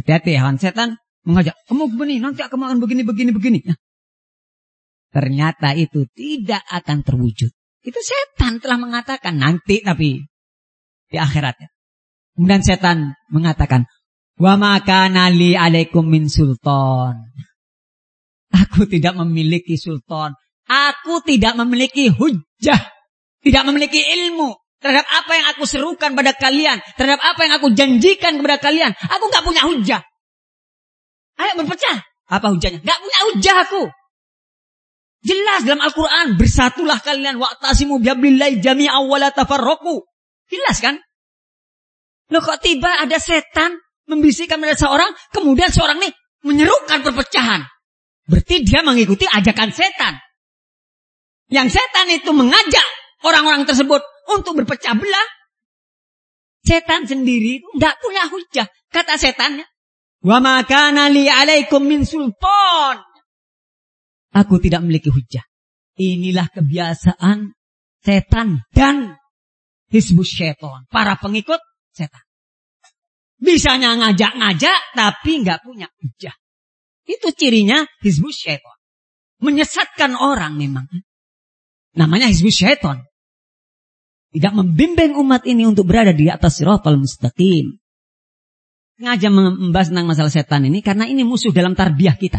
Hati-hati hewan setan mengajak, kamu begini, nanti kamu akan begini. Nah, ternyata itu tidak akan terwujud. Itu setan telah mengatakan nanti, tapi di akhiratnya. Kemudian setan mengatakan, wa ma kana li alaikum min sultan. Aku tidak memiliki sultan. Aku tidak memiliki hujjah. Tidak memiliki ilmu terhadap apa yang aku serukan pada kalian. Terhadap apa yang aku janjikan kepada kalian. Aku gak punya hujjah. Ayo berpecah. Apa hujjahnya? Gak punya hujjah aku. Jelas dalam Al-Quran. Bersatulah kalian. Wa'tasimu bihablillahi jami'an wa la tafarraqu. Jelas kan? Loh kok tiba ada setan membisikkan pada seorang. Kemudian seorang ini menyerukan perpecahan. Berarti dia mengikuti ajakan setan. Yang setan itu mengajak orang-orang tersebut untuk berpecah belah. Setan sendiri itu tidak punya hujah. Kata setannya, wa ma kana li alaikum min sultan. Aku tidak memiliki hujah. Inilah kebiasaan setan dan hizbus syaitan, para pengikut setan. Bisanya ngajak-ngajak tapi nggak punya hujah. Itu cirinya hizbus syaitan. Menyesatkan orang memang. Namanya hizbus syaitan. Tidak membimbing umat ini untuk berada di atas siratal mustaqim. Sengaja membahas tentang masalah setan ini karena ini musuh dalam tarbiyah kita.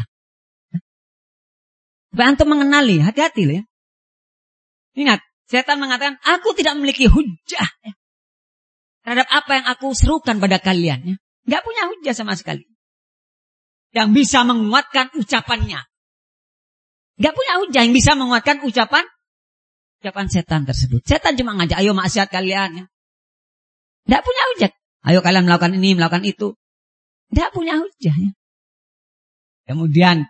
Supaya antum mengenali, hati-hati loh ya. Ingat, setan mengatakan, aku tidak memiliki hujah ya, terhadap apa yang aku serukan pada kalian. Ya. Gak punya hujah sama sekali. Yang bisa menguatkan ucapannya. Gak punya hujah yang bisa menguatkan ucapan setan tersebut. Setan cuma ngajak, ayo maksiat kalian. Ya. Gak punya hujah. Ayo kalian melakukan ini, melakukan itu. Gak punya hujah. Ya. Kemudian,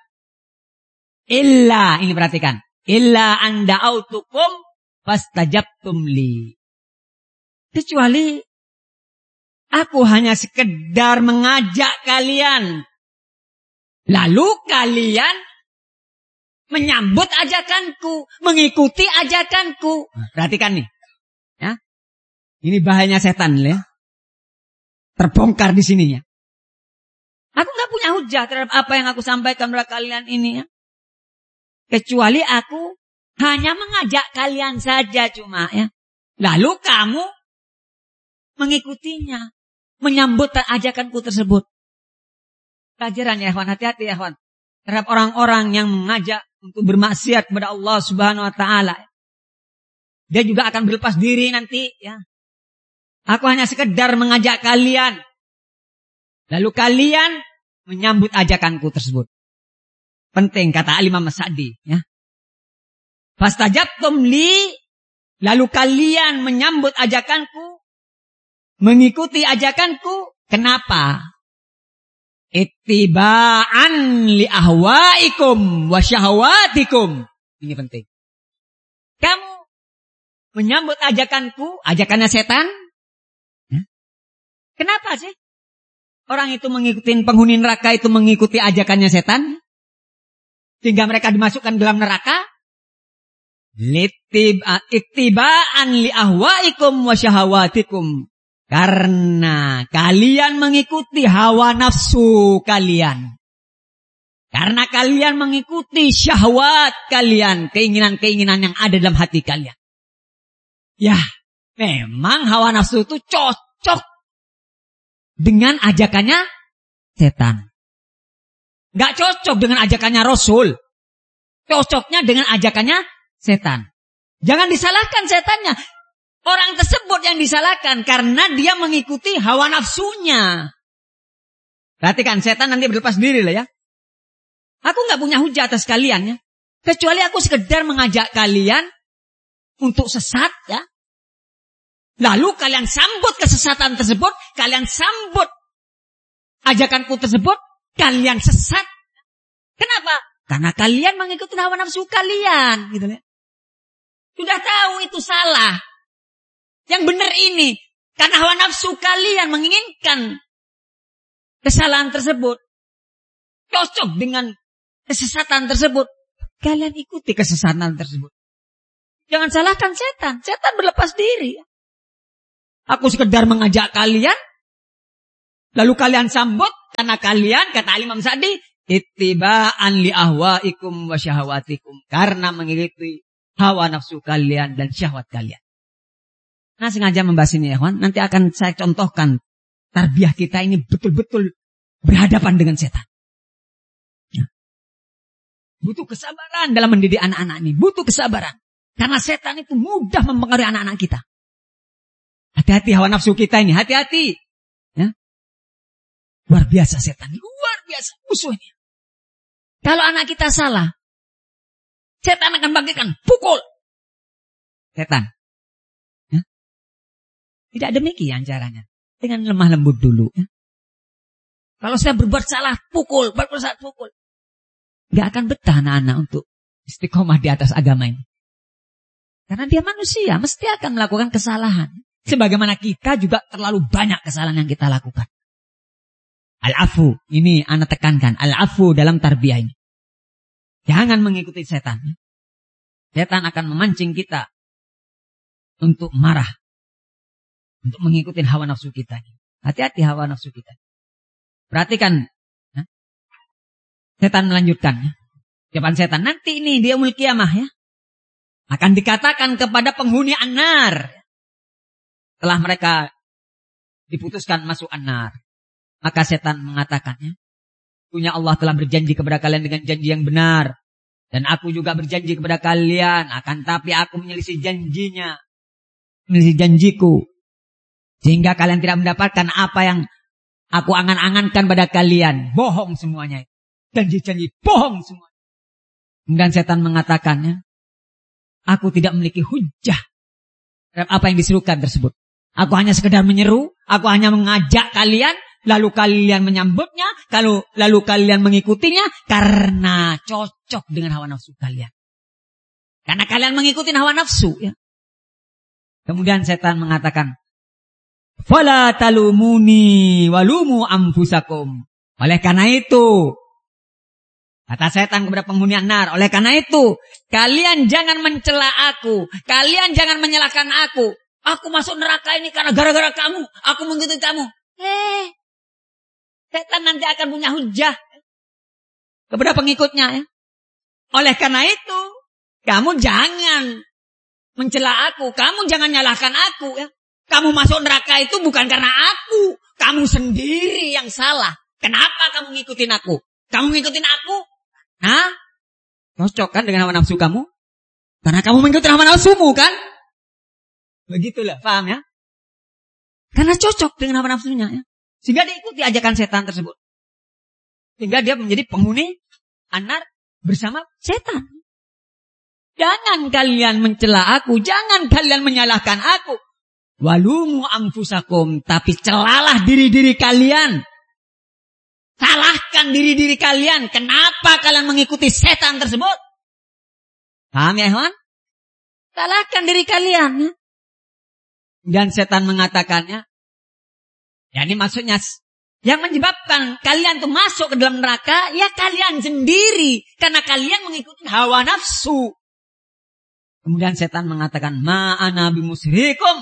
ini perhatikan. Illa anda autukum fastajabtum li. Kecuali aku hanya sekedar mengajak kalian. Lalu kalian menyambut ajakanku, mengikuti ajakanku. Perhatikan nih. Ya. Ini bahayanya setan ya. Terbongkar di sininya. Aku gak punya hujah terhadap apa yang aku sampaikan kepada kalian ini ya. Kecuali aku hanya mengajak kalian saja cuma ya. Lalu kamu mengikutinya. Menyambut ajakanku tersebut. Pelajaran ya ikhwan, hati-hati ya ikhwan. Terhadap orang-orang yang mengajak untuk bermaksiat kepada Allah Subhanahu wa taala. Dia juga akan berlepas diri nanti ya. Aku hanya sekedar mengajak kalian. Lalu kalian menyambut ajakanku tersebut. Penting kata Imam As-Sa'di ya. Fastajabtum li, lalu kalian menyambut ajakanku, mengikuti ajakanku. Kenapa? Ittiba'an li ahwaikum wa syahwatikum. Ini penting. Kamu menyambut ajakanku, ajakannya setan. Ya. Kenapa sih? Orang itu mengikuti penghuni neraka itu mengikuti ajakannya setan. Sehingga mereka dimasukkan dalam neraka. Ittiba'an li ahwaikum wa syahwatikum. Karena kalian mengikuti hawa nafsu kalian. Karena kalian mengikuti syahwat kalian. Keinginan-keinginan yang ada dalam hati kalian. Ya, memang hawa nafsu itu cocok dengan ajakannya setan. Gak cocok dengan ajakannya Rasul. Cocoknya dengan ajakannya setan. Jangan disalahkan setannya. Orang tersebut yang disalahkan karena dia mengikuti hawa nafsunya. Perhatikan, setan nanti berlepas diri lah ya. Aku gak punya hujah atas kalian ya. Kecuali aku sekedar mengajak kalian untuk sesat ya. Lalu kalian sambut kesesatan tersebut. Kalian sambut ajakanku tersebut. Kalian sesat. Kenapa? Karena kalian mengikuti hawa nafsu kalian. Gitu ya. Sudah tahu itu salah. Yang benar ini. Karena hawa nafsu kalian menginginkan kesalahan tersebut. Cocok dengan kesesatan tersebut. Kalian ikuti kesesatan tersebut. Jangan salahkan setan. Setan berlepas diri. Aku sekedar mengajak kalian. Lalu kalian sambut. Karena kalian, kata Imam Sa'di, ittiba'an li ahwaikum wa syahawatikum. Karena mengikuti hawa nafsu kalian dan syahwat kalian. Nah, sengaja membahas ini ya kawan. Nanti akan saya contohkan tarbiyah kita ini betul-betul berhadapan dengan setan. Butuh kesabaran dalam mendidik anak-anak ini. Butuh kesabaran. Karena setan itu mudah mempengaruhi anak-anak kita. Hati-hati hawa nafsu kita ini. Hati-hati. Ya. Luar biasa setan. Luar biasa musuhnya. Kalau anak kita salah, setan akan bagikan. Pukul. Setan. Ya. Tidak demikian caranya. Dengan lemah lembut dulu. Ya. Kalau saya berbuat salah, pukul. Berbuat salah, pukul. Gak akan betah anak-anak untuk istiqomah di atas agama ini. Karena dia manusia, mesti akan melakukan kesalahan. Sebagaimana kita juga terlalu banyak kesalahan yang kita lakukan. Al-afu, ini anak tekankan. Al-afu dalam tarbiyah ini. Jangan mengikuti setan. Setan akan memancing kita untuk marah. Untuk mengikuti hawa nafsu kita. Hati-hati hawa nafsu kita. Perhatikan. Setan melanjutkan. Jawaban setan. Nanti ini dia yaumul qiyamah ya. Akan dikatakan kepada penghuni an-nar. Setelah mereka diputuskan masuk an-nar. Maka setan mengatakannya. Punya Allah telah berjanji kepada kalian dengan janji yang benar. Dan aku juga berjanji kepada kalian. Akan tapi aku menyelisih janjinya. Menyelisih janjiku. Sehingga kalian tidak mendapatkan apa yang aku angan-angankan pada kalian. Bohong semuanya. Janji-janji bohong semua. Kemudian setan mengatakannya. Aku tidak memiliki hujjah terhadap apa yang diserukan tersebut. Aku hanya sekedar menyeru. Aku hanya mengajak kalian. Lalu kalian menyambutnya. Lalu kalian mengikutinya. Karena cocok dengan hawa nafsu kalian. Karena kalian mengikuti hawa nafsu. Ya. Kemudian setan mengatakan. Fala talumuni walumu anfusakum. Oleh karena itu. Kata setan kepada penghuni an-nar. Oleh karena itu. Kalian jangan mencela aku. Kalian jangan menyalahkan aku. Aku masuk neraka ini karena gara-gara kamu. Aku mengikuti kamu. Setan nanti akan punya hujah. Kepada pengikutnya. Ya. Oleh karena itu. Kamu jangan mencela aku. Kamu jangan nyalahkan aku. Ya. Kamu masuk neraka itu bukan karena aku. Kamu sendiri yang salah. Kenapa kamu ngikutin aku? Kamu ngikutin aku? Nah, cocok kan dengan hawa nafsu kamu? Karena kamu mengikuti hawa nafsumu kan? Begitulah, paham ya? Karena cocok dengan hawa nafsunya ya. Sehingga dia ikuti ajakan setan tersebut. Sehingga dia menjadi penghuni an-nar bersama setan. Jangan kalian mencela aku, jangan kalian menyalahkan aku. Walumu anfusakum, tapi celalah diri-diri kalian. Salahkan diri-diri kalian. Kenapa kalian mengikuti setan tersebut? Paham ya, kawan? Salahkan diri kalian. Ya? Dan setan mengatakannya. Ya ini maksudnya. Yang menyebabkan kalian tuh masuk ke dalam neraka. Ya kalian sendiri. Karena kalian mengikuti hawa nafsu. Kemudian setan mengatakan. Ma'ana bimusrikum.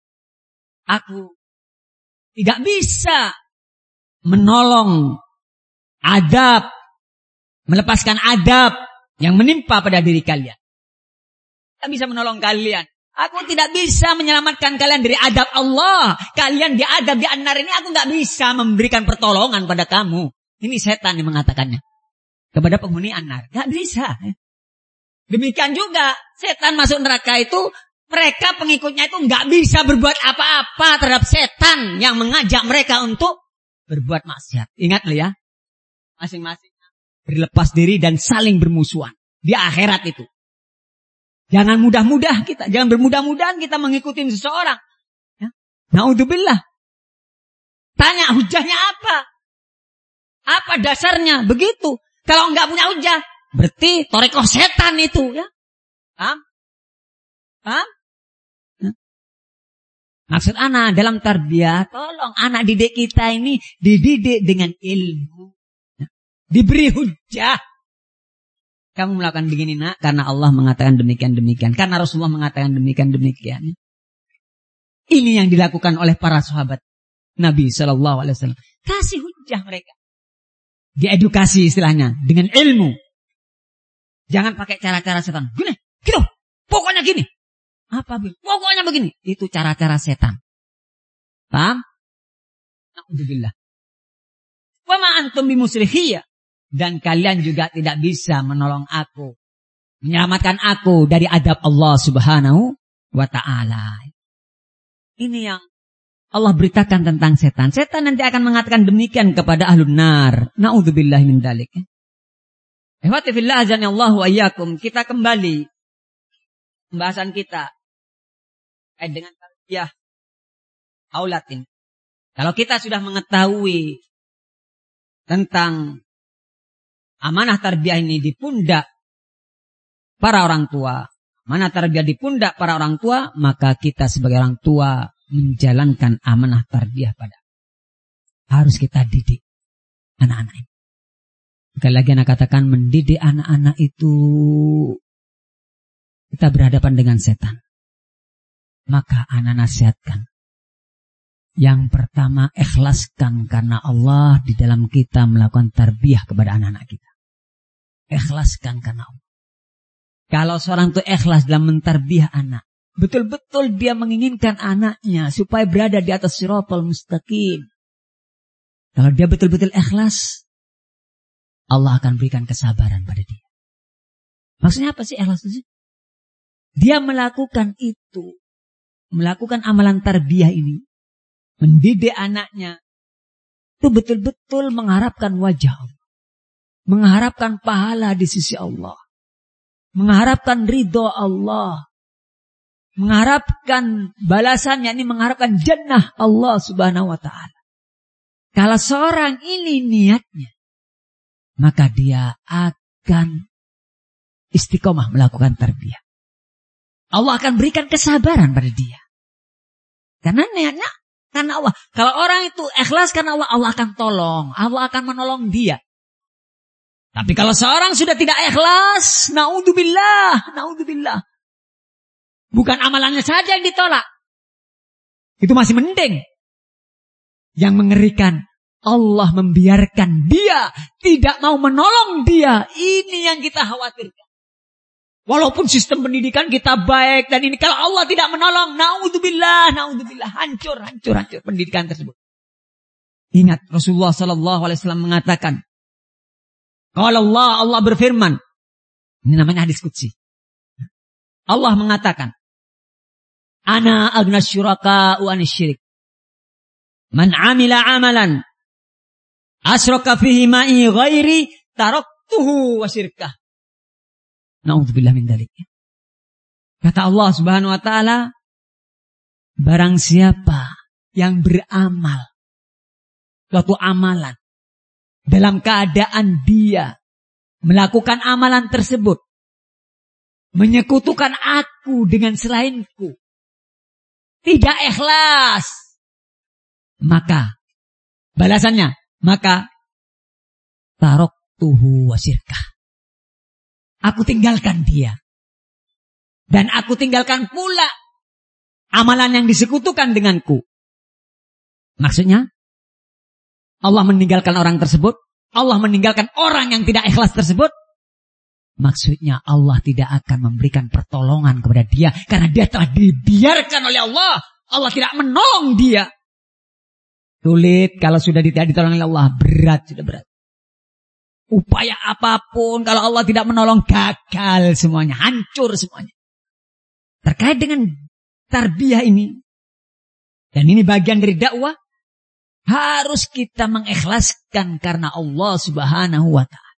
Aku tidak bisa menolong adab, melepaskan adab yang menimpa pada diri kalian. Tak bisa menolong kalian. Aku tidak bisa menyelamatkan kalian dari adab Allah. Kalian diadab di an-nar ini, aku tidak bisa memberikan pertolongan pada kamu. Ini setan yang mengatakannya kepada penghuni an-nar. Tidak bisa. Demikian juga setan masuk neraka itu, mereka pengikutnya itu tidak bisa berbuat apa-apa terhadap setan yang mengajak mereka untuk berbuat maksiat. Ingat loh ya. Masing-masing berlepas diri dan saling bermusuhan. Di akhirat itu. Jangan mudah-mudah kita. Jangan bermudah-mudahan kita mengikuti seseorang. Ya. Na'udzubillah. Tanya hujahnya apa? Apa dasarnya? Begitu. Kalau enggak punya hujah. Berarti torekoh setan itu. Ya. Paham? Paham? Maksud anak dalam tarbiyah, tolong anak didik kita ini dididik dengan ilmu. Diberi hujah. Kamu melakukan begini nak, karena Allah mengatakan demikian-demikian. Karena Rasulullah mengatakan demikian-demikian. Ini yang dilakukan oleh para sahabat Nabi SAW. Kasih hujah mereka. diedukasi istilahnya dengan ilmu. Jangan pakai cara-cara setan. Gini, gitu. Pokoknya gini. Apa? Pokoknya begini. Itu cara-cara setan. Paham? Alhamdulillah. Wa ma antum bimusrihiyya. Dan kalian juga tidak bisa menolong aku, menyelamatkan aku dari adab Allah Subhanahu wa ta'ala. Ini yang Allah beritakan tentang setan. Setan nanti akan mengatakan demikian kepada ahlun nar. Na'udzubillahi min dzalik. Ihwati fillah azanillahu wa iyyakum. Kita kembali pembahasan kita dengan tarbiyah aulatin. Kalau kita sudah mengetahui tentang amanah tarbiyah ini di pundak para orang tua, amanah tarbiyah di pundak para orang tua, maka kita sebagai orang tua menjalankan amanah tarbiyah pada. Harus kita didik anak-anak ini. Sekali lagi anak katakan, mendidik anak-anak itu kita berhadapan dengan setan. Maka anak nasihatkan. Yang pertama, ikhlaskan karena Allah di dalam kita melakukan tarbiyah kepada anak-anak kita. Ikhlaskan karena Allah. Kalau seorang itu ikhlas dalam mentarbiyah anak, betul-betul dia menginginkan anaknya supaya berada di atas siratal mustaqim. Kalau dia betul-betul ikhlas, Allah akan berikan kesabaran pada dia. Maksudnya apa sih ikhlas itu? Dia melakukan itu, melakukan amalan tarbiyah ini, mendidik anaknya, itu betul-betul mengharapkan wajah Allah, mengharapkan pahala di sisi Allah, mengharapkan ridho Allah, mengharapkan balasannya, ini mengharapkan jannah Allah Subhanahu wa ta'ala. Kalau seorang ini niatnya, maka dia akan istiqomah melakukan tarbiyah. Allah akan berikan kesabaran pada dia. Karena niatnya karena Allah. Kalau orang itu ikhlas karena Allah, Allah akan tolong. Allah akan menolong dia. Tapi kalau seorang sudah tidak ikhlas, naudzubillah, naudzubillah. Bukan amalannya saja yang ditolak. Itu masih mending. Yang mengerikan, Allah membiarkan dia tidak mau menolong dia. Ini yang kita khawatirkan. Walaupun sistem pendidikan kita baik dan ini, kalau Allah tidak menolong, naudzubillah, naudzubillah, hancur pendidikan tersebut. Ingat Rasulullah sallallahu alaihi wasallam mengatakan, kalau Allah berfirman, ini namanya hadis qudsi. Allah mengatakan, Ana agnas syuraka'u anis syirik. Man amila amalan asyraka fihi ma'i ghairi taraktuhu wa syirkah. Na'udzubillah min dzalik. Kata Allah Subhanahu wa taala, barang siapa yang beramal suatu amalan dalam keadaan dia melakukan amalan tersebut menyekutukan aku dengan selainku, tidak ikhlas, maka balasannya, maka taraktuhu wa syirkah. Aku tinggalkan dia. Dan aku tinggalkan pula amalan yang disekutukan denganku. Maksudnya, Allah meninggalkan orang tersebut, Allah meninggalkan orang yang tidak ikhlas tersebut. Maksudnya Allah tidak akan memberikan pertolongan kepada dia, karena dia telah dibiarkan oleh Allah. Allah tidak menolong dia. Sulit kalau sudah tidak ditolong oleh Allah, berat, sudah berat. Upaya apapun kalau Allah tidak menolong, gagal semuanya, hancur semuanya. Terkait dengan tarbiyah ini, dan ini bagian dari dakwah, harus kita mengikhlaskan karena Allah Subhanahu wa ta'ala.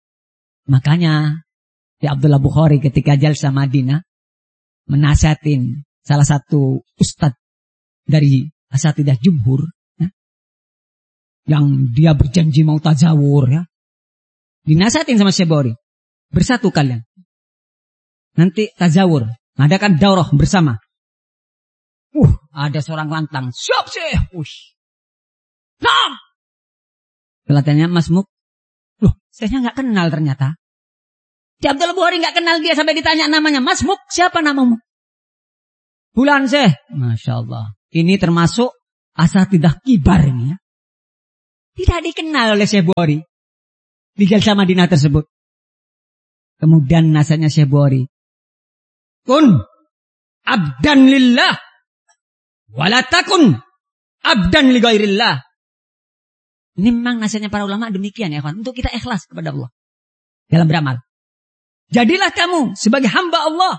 Makanya di Abdullah Bukhari ketika jalsa Madinah menasihatin salah satu ustadz dari asatidah jumhur, ya, yang dia berjanji mau tazawur, ya. Dinasihatin sama Syekh Bukhari, bersatu kalian, nanti tazawur, adakan daurah bersama. Ada seorang lantang, siap Syekh. Nam. Kelihatannya Mas Muk, saya nggak kenal ternyata. Si Abdullah Bukhari nggak kenal dia sampai ditanya namanya. Mas Muk, siapa namamu? Bulan Syekh. Masya Allah. Ini termasuk asatidah kibar ini, ya. Tidak dikenal oleh Syekh Bukhari. di Jalsa Madinah tersebut. Kemudian nasihatnya Syekh Bukhari. Kun abdan lillah wala takun abdan li ghairillah. Ini memang nasihatnya para ulama demikian ya kawan. Untuk kita ikhlas kepada Allah dalam beramal. Jadilah kamu sebagai hamba Allah.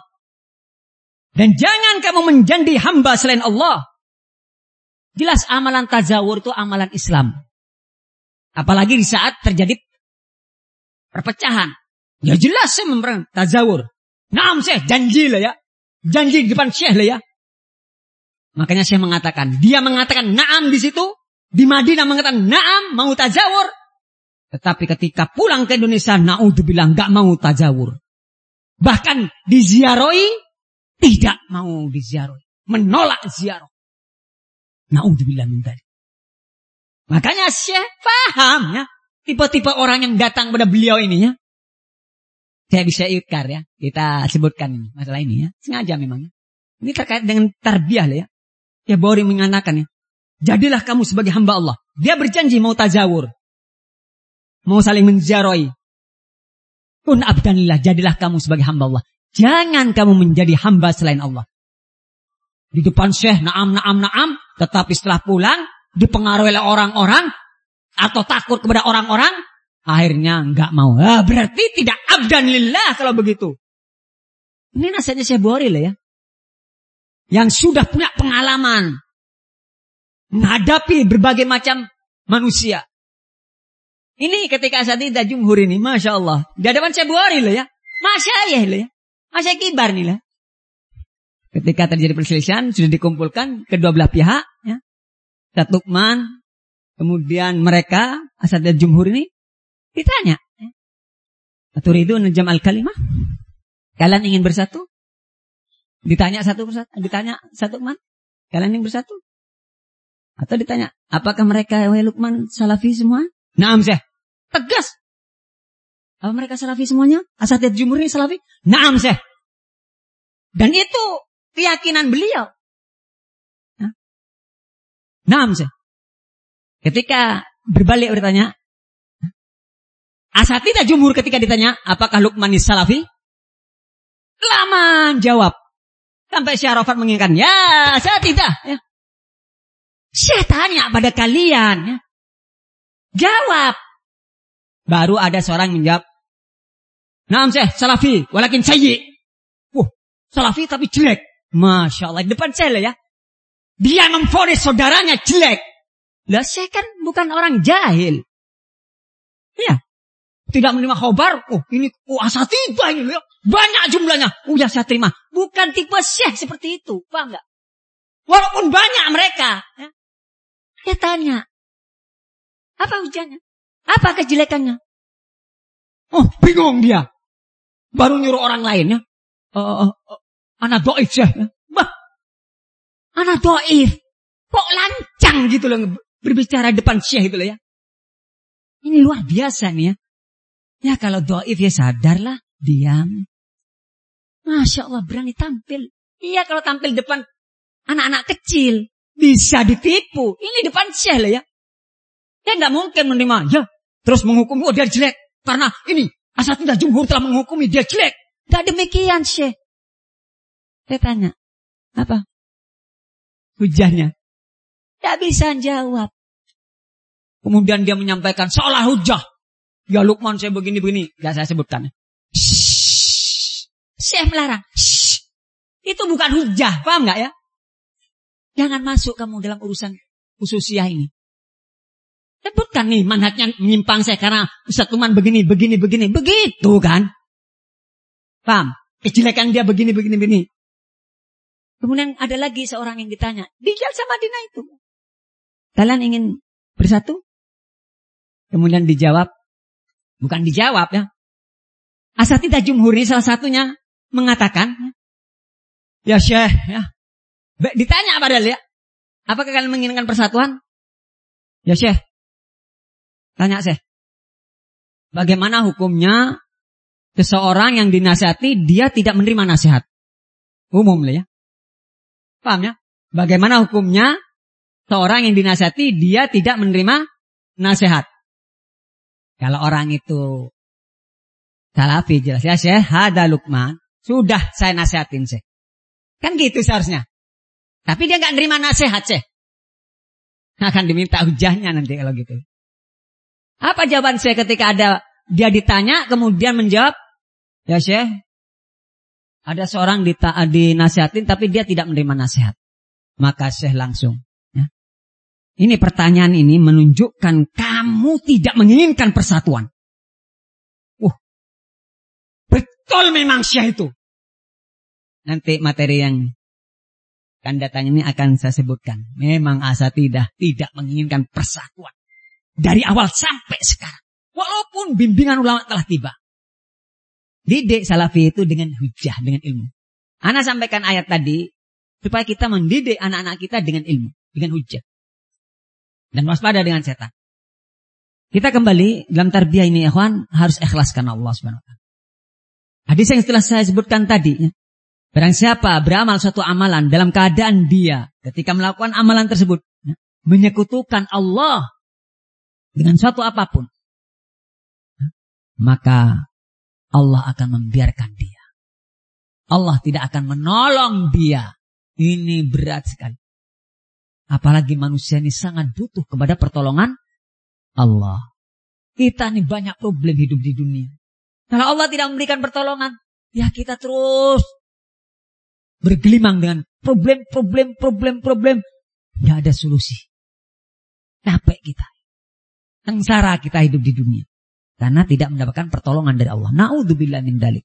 Dan jangan kamu menjadi hamba selain Allah. Jelas amalan tazawur itu amalan Islam. Apalagi di saat terjadi perpecahan. Ya jelas saya memperang tazawur. Naam Syekh, janji lah ya. Janji di depan Syekh lah ya. Makanya Syekh mengatakan, dia mengatakan naam di situ. Di Madinah mengatakan naam, mau tazawur. Tetapi ketika pulang ke Indonesia, naudzubillah enggak mau tazawur. Bahkan diziarahi, tidak mau diziarahi. Menolak ziarah. Naudzubillah min dzalik. Makanya Syekh paham ya. Tipe-tipe orang yang datang pada beliau ini ya. Saya bisa ikrar ya. Kita sebutkan ini, masalah ini ya. Sengaja memang ya. Ini terkait dengan tarbiyah lah ya. Ya Bukhari mengatakan ya. Jadilah kamu sebagai hamba Allah. Dia berjanji mau tazawur. Mau saling menziarahi. Kun abdanillah. Jadilah kamu sebagai hamba Allah. Jangan kamu menjadi hamba selain Allah. Di depan Syekh naam. Tetapi setelah pulang. Dipengaruhi oleh orang-orang. Atau takut kepada orang-orang. Akhirnya enggak mau. Berarti tidak abdan lillah kalau begitu. Ini nasihatnya Syekh Bukhari lah ya. Yang sudah punya pengalaman. Menghadapi berbagai macam manusia. Ini ketika asatidzah jumhur ini. Masya Allah. Di hadapan Syekh Bukhari lah ya. Masyayikh lah ya. Masyayikh kibar nih lah. Ketika terjadi perselisihan. Sudah dikumpulkan kedua belah pihak. Ya. Ustaz Lukman. Kemudian mereka. Asatidzah jumhur ini. Ditanya. Aturidu najam al-kalimah. Kalian ingin bersatu? Ditanya satu persatu. Ditanya satu Lukman. Kalian ingin bersatu? Atau ditanya. Apakah mereka wahai Lukman salafi semua? Naam Syekh. Tegas. Apa mereka salafi semuanya? Asatidzah jumhur ini salafi? Naam Syekh. Dan itu keyakinan beliau. Naam Syekh. Ketika berbalik bertanya. Asatidzah jumhur ketika ditanya, apakah Lukman ini salafi? Lama jawab. Sampai Syekh Arafat mengingatkan, ya asatidzah. Ya. Saya tanya pada kalian. Ya. Jawab. Baru ada seorang yang menjawab. Naam Syekh, salafi. Walakin sayyi. Salafi tapi jelek. Masya Allah. Di depan saya ya. Dia memvonis saudaranya jelek. Lah saya kan bukan orang jahil. Ya. Tidak menerima khobar. Ini asatidzah ini ya. Banyak jumlahnya. Ya saya terima. Bukan tipe Syekh seperti itu. Paham enggak? Walaupun banyak mereka. Ya. Dia tanya. Apa hujannya? Apa kejelekannya? Bingung dia. Baru nyuruh orang lain ya. Ana dhaif Syekh. Bah. Ana dhaif. Kok lancang gitu loh berbicara depan Syekh itu loh ya. Ini luar biasa nih ya. Ya kalau dhaif ya sadarlah, diam. Masya Allah berani tampil. Iya kalau tampil depan anak-anak kecil bisa ditipu. Ini depan Syekh lah ya. Ya nggak mungkin menerima. Ya terus menghukum dia jelek karena ini asatidzah jumhur telah menghukumi dia jelek. Gak demikian Syekh. Saya tanya, apa hujahnya? Gak bisa jawab. Kemudian dia menyampaikan seolah hujah. Ya Lukman saya begini-begini. Gak saya sebutkan. Syekh melarang. Itu bukan hujah. Paham gak ya? Jangan masuk kamu dalam urusan khususiyah ini. Sebutkan nih manhajnya menyimpang saya karena Ustaz Lukman begini. Begitu kan? Paham? Kejelekan dia begini. Kemudian ada lagi seorang yang ditanya. Di Jalsa Madinah itu. Kalian ingin bersatu? Kemudian dijawab. Bukan dijawab ya. Asatidzah jumhur ini salah satunya mengatakan. Ya Syekh. Ya. Ditanya padahal ya. Apakah kalian menginginkan persatuan? Ya Syekh. Tanya Syekh. Bagaimana hukumnya seseorang yang dinasihati dia tidak menerima nasihat? Umum lah ya. Paham ya? Bagaimana hukumnya seorang yang dinasihati dia tidak menerima nasihat? Kalau orang itu salafi jelas ya, Syekh, hada Lukman, sudah saya nasihatin, Syekh. Kan gitu seharusnya. Tapi dia enggak nerima nasihat, Syekh. Akan diminta hujahnya nanti kalau gitu. Apa jawaban Syekh ketika dia ditanya kemudian menjawab, ya Syekh, ada seorang dinasihatin tapi dia tidak menerima nasihat. Maka Syekh langsung, ya. Ini pertanyaan ini menunjukkan kamu tidak menginginkan persatuan. Betul memang Syekh itu. Nanti materi yang akan datang ini akan saya sebutkan. Memang asatidah tidak menginginkan persatuan. Dari awal sampai sekarang. Walaupun bimbingan ulama telah tiba. Didik salafi itu dengan hujah, dengan ilmu. Ana sampaikan ayat tadi, supaya kita mendidik anak-anak kita dengan ilmu, dengan hujah. Dan waspada dengan setan. Kita kembali, dalam tarbiyah ini, ikhwan, harus ikhlas karena Allah SWT. Hadis yang setelah saya sebutkan tadi, ya. Barang siapa beramal suatu amalan dalam keadaan dia ketika melakukan amalan tersebut, ya, menyekutukan Allah dengan suatu apapun, ya, maka Allah akan membiarkan dia. Allah tidak akan menolong dia. Ini berat sekali. Apalagi manusia ini sangat butuh kepada pertolongan Allah. Kita ini banyak problem hidup di dunia. Kalau Allah tidak memberikan pertolongan, ya kita terus bergelimang dengan problem. Tidak ada solusi. Capek kita. Sengsara kita hidup di dunia. Karena tidak mendapatkan pertolongan dari Allah. Na'udzubillah min dzalik.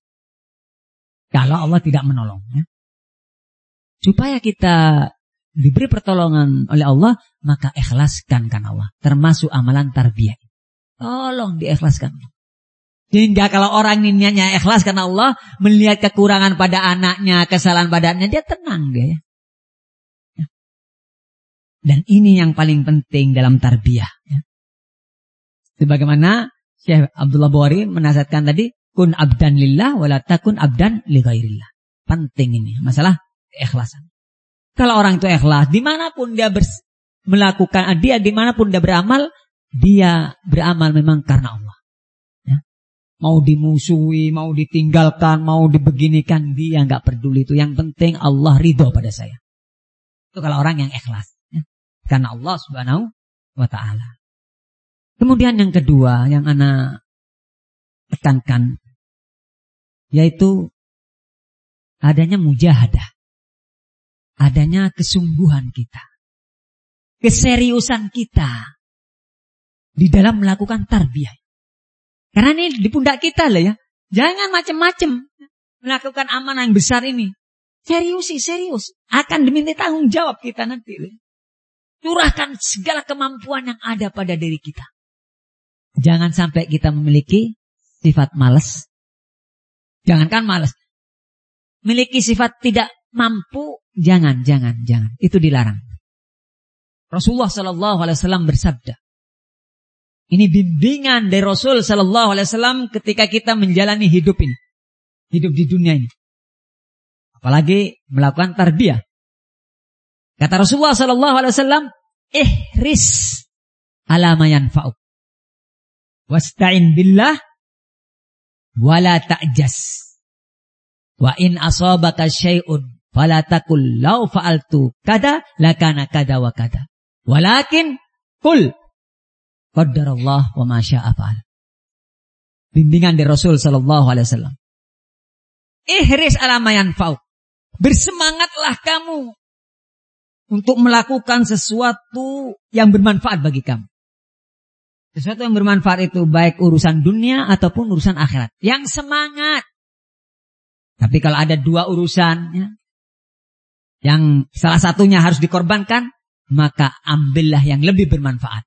Kalau Allah tidak menolong. Ya. Supaya kita diberi pertolongan oleh Allah, maka ikhlaskan kan Allah. Termasuk amalan tarbiyah. Tolong diikhlaskan. Sehingga kalau orang ini niatnya ikhlas karena Allah, melihat kekurangan pada anaknya, kesalahan pada anaknya, dia tenang dia. Ya. Dan ini yang paling penting dalam tarbiyah. Ya. Sebagaimana Syekh Abdullah Bukhari menasihatkan tadi, kun abdan lillah wala takun abdan li ghairillah. Penting ini, masalah keikhlasan. Kalau orang itu ikhlas, dimanapun dia melakukan, dimanapun dia beramal memang karena Allah. Mau dimusuhi, mau ditinggalkan, mau dibeginikan, dia nggak peduli itu. Yang penting Allah ridho pada saya. Itu kalau orang yang ikhlas. Ya. Karena Allah Subhanahu wa ta'ala. Kemudian yang kedua yang ana tekankan, yaitu adanya mujahadah. Adanya kesungguhan kita. Keseriusan kita di dalam melakukan tarbiyah. Karena ini di pundak kita lah ya. Jangan macam-macam melakukan amanah yang besar ini. Serius. Akan diminta tanggung jawab kita nanti. Curahkan segala kemampuan yang ada pada diri kita. Jangan sampai kita memiliki sifat malas. Jangankan malas. Memiliki sifat tidak mampu. Jangan. Itu dilarang. Rasulullah SAW bersabda. Ini bimbingan dari Rasul Sallallahu Alaihi Wasallam ketika kita menjalani hidup ini, hidup di dunia ini. Apalagi melakukan tarbiyah. Kata Rasulullah Sallallahu Alaihi Wasallam, ihris ala ma yanfa'uk, wasta'in billah, wala ta'jas. Wa in asabaka syai'un, fala taqul law fa'altu kada lakana kada wa kada. Walakin qul qaddarallah wa ma syaa fa'al. Bimbingan dari Rasul sallallahu alaihi wasallam. Ihris ala ma yanfa'uk. Bersemangatlah kamu untuk melakukan sesuatu yang bermanfaat bagi kamu. Sesuatu yang bermanfaat itu baik urusan dunia ataupun urusan akhirat. Yang semangat. Tapi kalau ada dua urusan ya, yang salah satunya harus dikorbankan, maka ambillah yang lebih bermanfaat.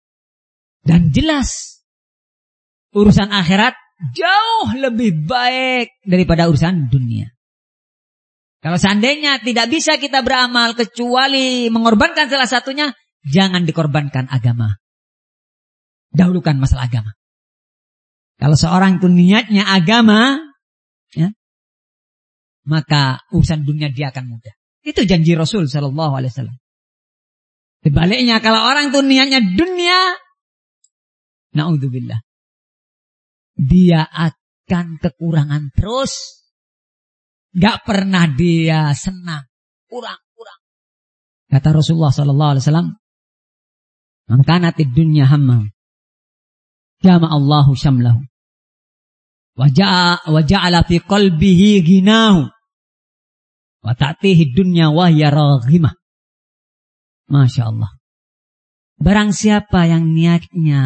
Dan jelas urusan akhirat jauh lebih baik daripada urusan dunia. Kalau seandainya tidak bisa kita beramal kecuali mengorbankan salah satunya, jangan dikorbankan agama. Dahulukan masalah agama. Kalau seorang itu niatnya agama, ya, maka urusan dunia dia akan mudah. Itu janji Rasul Sallallahu Alaihi Wasallam. Sebaliknya kalau orang itu niatnya dunia, naudzubillah, dia akan kekurangan terus. Gak pernah dia senang. Kurang. Kata Rasulullah SAW, man kanatid dunya hamma, jama Allahu syamlahu, wa ja'ala fi qalbihi ghinahu, wa ta'tihi dunya wa hiya raghimah. Masya Allah. Barang siapa yang niatnya,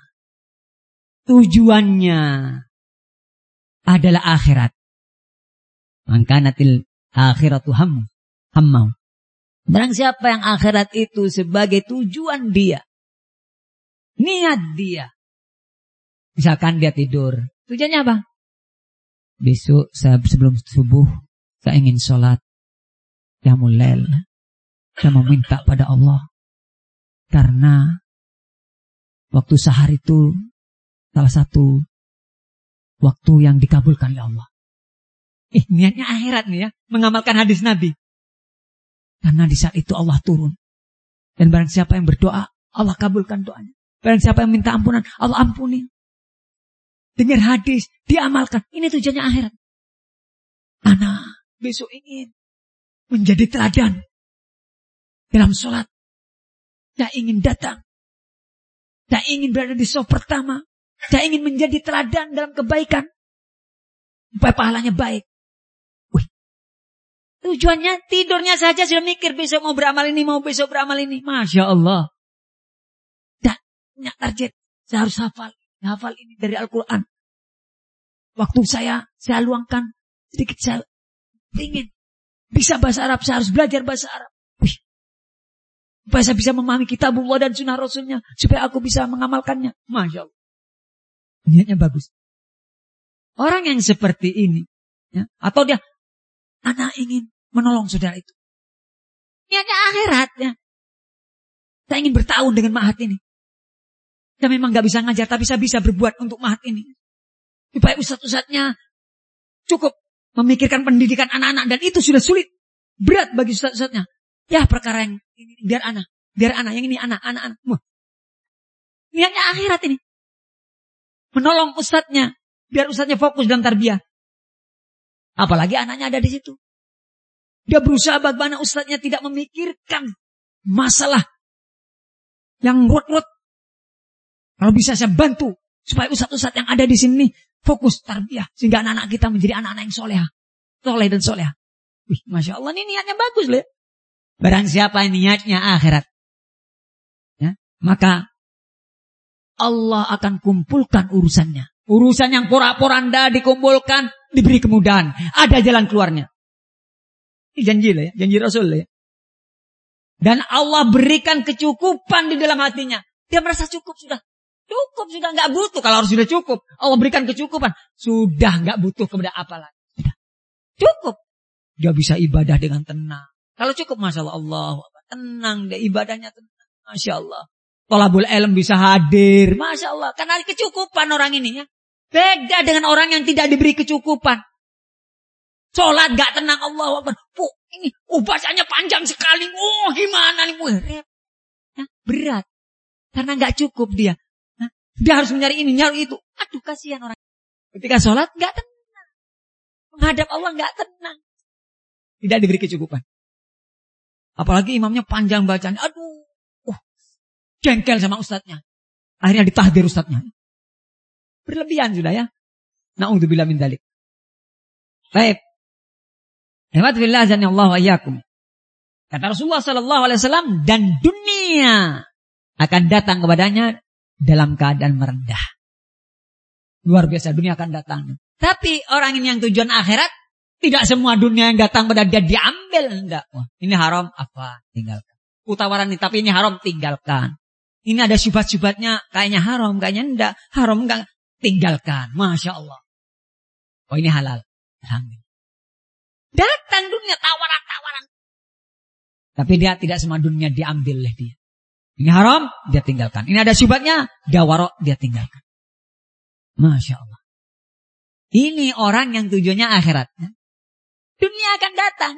tujuannya adalah akhirat, man kanatil akhiratu hammau. Barang siapa yang akhirat itu sebagai tujuan dia, niat dia. Misalkan dia tidur, tujuannya apa? Besok sebelum subuh saya ingin sholat qiyamul lail. Saya meminta pada Allah, karena waktu sahar itu salah satu waktu yang dikabulkan oleh Allah. Niatnya akhirat nih ya, mengamalkan hadis Nabi. Karena di saat itu Allah turun. Dan barang siapa yang berdoa, Allah kabulkan doanya. Barang siapa yang minta ampunan, Allah ampuni. Dengar hadis, diamalkan. Ini tujuannya akhirat. Anak besok ingin menjadi teladan dalam sholat. Saya ingin datang. Saya ingin berada di saf pertama. Saya ingin menjadi teladan dalam kebaikan. Supaya pahalanya baik. Tujuannya tidurnya saja sudah mikir besok mau beramal ini, mau besok beramal ini. Masya Allah. Dan punya target. Saya harus hafal ini dari Al-Quran. Waktu saya luangkan sedikit, saya ingin bisa bahasa Arab. Saya harus belajar bahasa Arab. Supaya saya bisa memahami kitabullah dan sunnah Rasulnya. Supaya aku bisa mengamalkannya. Masya Allah. Niatnya bagus. Orang yang seperti ini, ya, atau dia, anak ingin menolong saudara itu. Niatnya akhirat ya. Saya ingin bertahun dengan mahat ini. Saya memang gak bisa ngajar, tapi saya bisa berbuat untuk mahat ini. Supaya ustadz-ustadznya cukup memikirkan pendidikan anak-anak. Dan itu sudah sulit. Berat bagi ustadz-ustadznya. Ya perkara yang ini biar anak. Yang ini anak. Niatnya akhirat ini. Menolong ustadznya. Biar ustadznya fokus dalam tarbiyah. Apalagi anaknya ada di situ. Dia berusaha bagaimana ustadznya tidak memikirkan masalah yang ruwet-ruwet. Kalau bisa saya bantu supaya ustadz-ustadz yang ada di sini fokus tarbiyah sehingga anak-anak kita menjadi anak-anak yang soleh dan soleha. Wih, masya Allah, ini niatnya bagus loh. Barang siapa yang niatnya akhirat, ya, maka Allah akan kumpulkan urusannya. Urusan yang porak-poranda dikumpulkan, diberi kemudahan. Ada jalan keluarnya. Ini janji lah ya, janji Rasul lah ya. Dan Allah berikan kecukupan di dalam hatinya. Dia merasa cukup sudah. Cukup sudah, nggak butuh. Kalau harus sudah cukup, Allah berikan kecukupan. Sudah nggak butuh kepada apa lagi. Sudah. Cukup. Dia bisa ibadah dengan tenang. Kalau cukup, masya Allah, tenang deh ibadahnya tenang. Masya Allah. Thalabul ilm bisa hadir. Masya Allah. Karena kecukupan orang ini ya. Beda dengan orang yang tidak diberi kecukupan. Sholat gak tenang, Allah Akbar. Ini bacanya panjang sekali. Gimana nih? Ya, berat. Karena gak cukup dia. Dia harus mencari ini, nyari itu. Aduh, kasihan orang. Ketika sholat gak tenang. Menghadap Allah gak tenang. Tidak diberi kecukupan. Apalagi imamnya panjang bacanya. Aduh. Jengkel sama ustadznya. Akhirnya ditahdir ustadznya. Berlebihan sudah ya. Na'udzubillah min dzalik. Baik. Alhamdulillah azanillahu wa iyyakum. Kata Rasulullah sallallahu alaihi wasallam, dan dunia akan datang kepadanya dalam keadaan merendah. Luar biasa, dunia akan datang. Tapi orang ini yang tujuan akhirat, tidak semua dunia yang datang pada dia diambil, enggak. Wah, ini haram, apa? Tinggalkan. Tawaran ini, tapi ini haram, tinggalkan. Ini ada syubhat-syubhatnya, kayaknya haram, kayaknya enggak. Haram enggak, tinggalkan. Masya Allah. Oh, ini halal. Alhamdulillah. Datang dunia tawaran-tawaran. Tapi dia tidak semua dunia diambil oleh dia. Ini haram, dia tinggalkan. Ini ada syubhatnya, dia warok, dia tinggalkan. Masya Allah. Ini orang yang tujuannya akhirat. Dunia akan datang.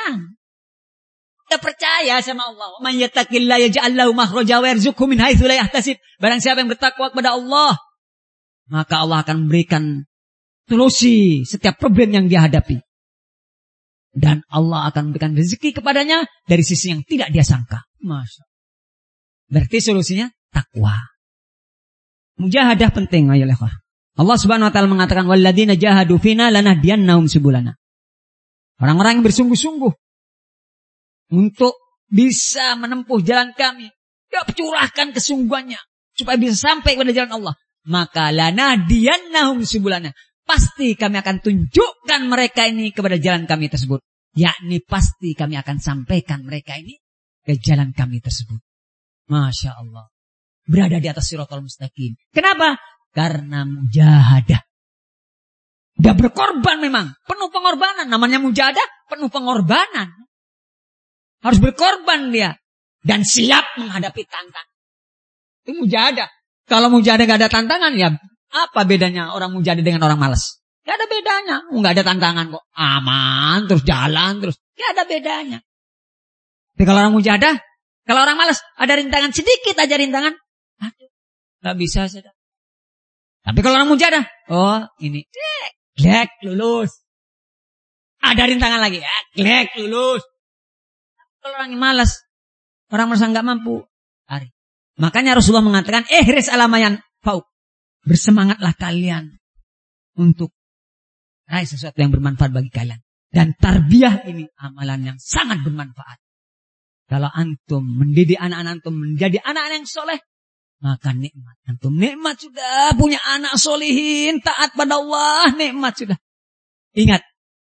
Kita percaya sama Allah. Man yattaqillaha yaj'al lahu makhraja wa yarzuqhu min haitsu la yahtasib. Barang siapa yang bertakwa kepada Allah, maka Allah akan memberikan solusi setiap problem yang dia hadapi. Dan Allah akan memberikan rezeki kepadanya dari sisi yang tidak dia sangka. Masya Allah. Berarti solusinya takwa. Mujahadah penting. Allah Subhanahu wa taala mengatakan walladzina jahadu fina lanahdiyannahum subulana. Orang-orang yang bersungguh-sungguh untuk bisa menempuh jalan kami, dia curahkan kesungguhannya supaya bisa sampai kepada jalan Allah. Maka lanahdiyannahum subulana. Pasti kami akan tunjukkan mereka ini kepada jalan kami tersebut. Yakni pasti kami akan sampaikan mereka ini ke jalan kami tersebut. Masya Allah. Berada di atas siratal mustaqim. Kenapa? Karena mujahadah. Dia berkorban memang. Penuh pengorbanan. Namanya mujahadah, penuh pengorbanan. Harus berkorban dia. Dan siap menghadapi tantangan. Itu mujahadah. Kalau mujahadah gak ada tantangan, ya apa bedanya orang mujahadah dengan orang malas? Gak ada bedanya. Gak ada tantangan kok. Aman, terus jalan, terus. Gak ada bedanya. Tapi kalau orang mujahadah, kalau orang malas, ada rintangan sedikit aja rintangan. Aduh, gak bisa saja. Tapi kalau orang mujahadah, oh ini, glek, lulus. Ada rintangan lagi, glek, lulus. Kalau orang yang malas, orang merasa gak mampu, lari. Makanya Rasulullah mengatakan, ihris alamayan fauk. Bersemangatlah kalian untuk raih sesuatu yang bermanfaat bagi kalian. Dan tarbiyah ini amalan yang sangat bermanfaat. Kalau antum mendidik anak-anak antum menjadi anak-anak yang soleh, maka nikmat. Antum nikmat sudah punya anak solihin, taat pada Allah, nikmat sudah. Ingat,